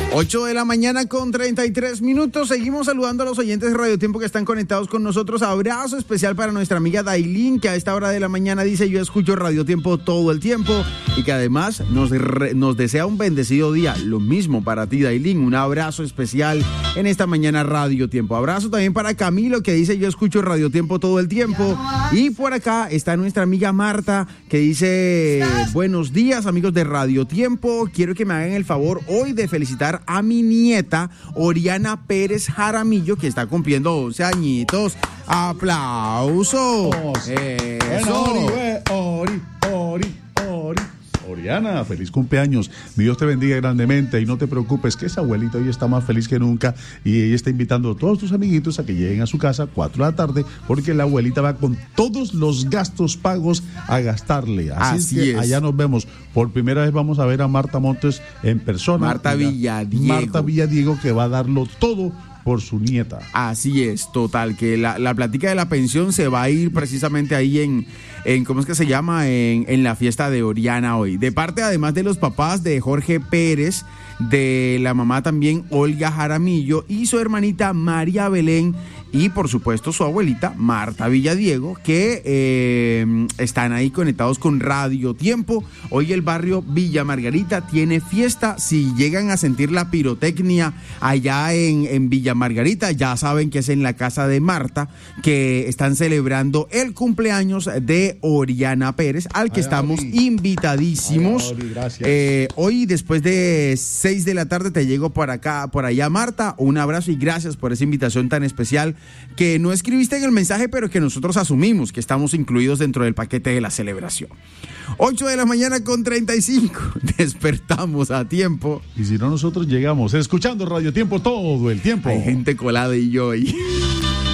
8 de la mañana con 33 minutos. Seguimos saludando a los oyentes de Radio Tiempo que están conectados con nosotros. Abrazo especial para nuestra amiga Dailin, que a esta hora de la mañana dice: yo escucho Radio Tiempo todo el tiempo, y que además nos desea un bendecido día. Lo mismo para ti, Dailin. Un abrazo especial en esta mañana Radio Tiempo. Abrazo también para Camilo, que dice: yo escucho Radio Tiempo todo el tiempo. Y por acá está nuestra amiga Marta, que dice: buenos días, amigos de Radio Tiempo. Quiero que me hagan el favor hoy de felicitar a mi nieta Oriana Pérez Jaramillo, que está cumpliendo 11 añitos. ¡Aplausos! Eso. Oriana, feliz cumpleaños. Dios te bendiga grandemente y no te preocupes, que esa abuelita hoy está más feliz que nunca, y ella está invitando a todos tus amiguitos a que lleguen a su casa 4 de la tarde, porque la abuelita va con todos los gastos pagos a gastarle. Así es. Allá nos vemos. Por primera vez vamos a ver a Marta Montes en persona. Marta Villadiego, que va a darlo todo por su nieta. Así es, total, que la plática de la pensión se va a ir precisamente ahí en ¿cómo es que se llama? En la fiesta de Oriana hoy. De parte, además de los papás de Jorge Pérez, de la mamá también Olga Jaramillo y su hermanita María Belén, y por supuesto su abuelita Marta Villadiego, que están ahí conectados con Radio Tiempo. Hoy el barrio Villa Margarita tiene fiesta. Si llegan a sentir la pirotecnia allá en Villa Margarita, ya saben que es en la casa de Marta, que están celebrando el cumpleaños de Oriana Pérez, al que estamos invitadísimos. Hoy, después de 6 de la tarde, te llego por allá, Marta. Un abrazo y gracias por esa invitación tan especial que no escribiste en el mensaje, pero que nosotros asumimos que estamos incluidos dentro del paquete de la celebración. 8 de la mañana con 35. Despertamos a tiempo. Y si no, nosotros llegamos escuchando Radio Tiempo todo el tiempo. Hay gente colada y yo ahí.